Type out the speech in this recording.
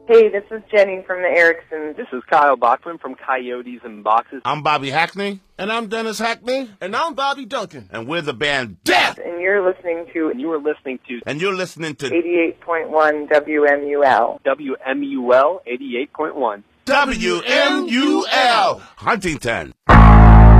Hey, this is Jenny from the Ericksons. This is Kyle Bachman from Coyotes and Boxes. I'm Bobby Hackney. And I'm Dennis Hackney. And I'm Bobby Duncan. And we're the band Death. And you're listening to... And you're listening to... 88.1 WMUL. WMUL 88.1. WMUL Huntington.